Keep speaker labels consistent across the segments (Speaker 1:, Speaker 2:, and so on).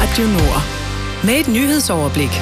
Speaker 1: Radio Nord. Med et nyhedsoverblik.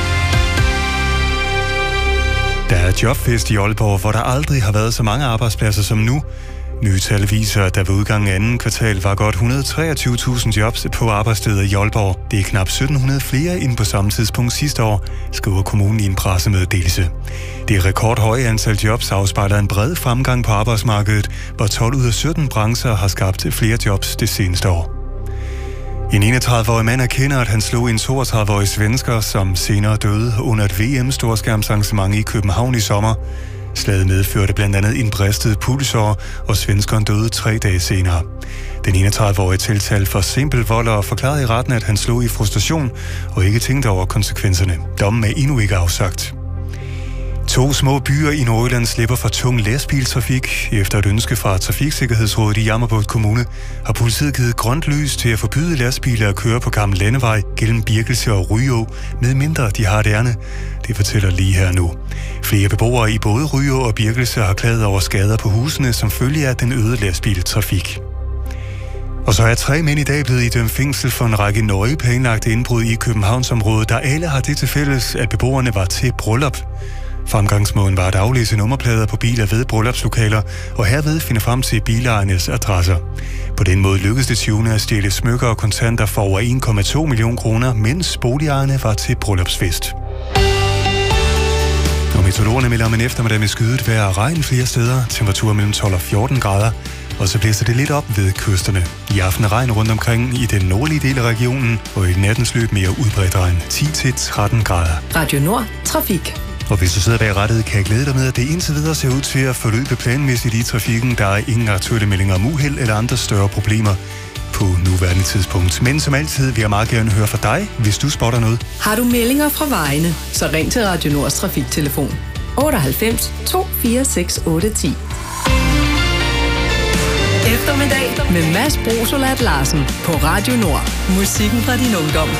Speaker 2: Der er jobfest i Aalborg, hvor der aldrig har været så mange arbejdspladser som nu. Nye tal viser, at der ved udgangen af anden kvartal var godt 123.000 jobs på arbejdssteder i Aalborg. Det er knap 1.700 flere end på samme tidspunkt sidste år, skriver kommunen i en pressemeddelelse. Det rekordhøje antal jobs afspejler en bred fremgang på arbejdsmarkedet, hvor 12 ud af 17 brancher har skabt flere jobs det seneste år. En 31-årig mand erkender, at han slog en 32-årig svensker, som senere døde under et VM-storskærmsarrangement i København i sommer. Slaget medførte blandt andet en bristet pulsår, og svenskeren døde 3 dage senere. Den 31-årige tiltalt for simpel vold og forklarede i retten, at han slog i frustration og ikke tænkte over konsekvenserne. Dommen er endnu ikke afsagt. 2 små byer i Nordjylland slipper for tung lastbiltrafik. Efter et ønske fra Trafiksikkerhedsrådet i Jammerbugt Kommune har politiet givet grønt lys til at forbyde lastbiler at køre på Gammel Landevej gennem Birkelse og Ryå, medmindre de har et ærne. Det fortæller lige her nu. Flere beboere i både Ryå og Birkelse har klaget over skader på husene som følge af den øgede lastbiltrafik. Og så er 3 mænd i dag blevet idømt fængsel for en række nøje planlagte indbrud i Københavnsområdet, der alle har det til fælles, at beboerne var til bryllup. Fremgangsmåden var at aflæse nummerplader på biler ved bryllupslokaler, og herved finde frem til bilejernes adresser. På den måde lykkedes det tyvene at stjæle smykker og kontanter for over 1,2 million kroner, mens boligejerne var til bryllupsfest. Og meteorologerne melder om en eftermiddag med skyet vejr og regn flere steder, temperaturer mellem 12 og 14 grader, og så blæser det lidt op ved kysterne. I aften er regn rundt omkring i den nordlige del af regionen, og i nattens løb mere udbredt regn, 10-13 grader.
Speaker 1: Radio Nord. Trafik.
Speaker 2: Og hvis du sidder bag rattet, kan jeg glæde dig med, at det indtil videre ser ud til at forløbe planmæssigt i trafikken. Der er ingen aktuelle meldinger om uheld eller andre større problemer på nuværende tidspunkt. Men som altid vil jeg meget gerne høre fra dig, hvis du spotter noget.
Speaker 1: Har du meldinger fra vejene, så ring til Radio Nords trafiktelefon 98 246 810. Eftermiddag med Mads Brosolat Larsen på Radio Nord. Musikken fra din ungdom.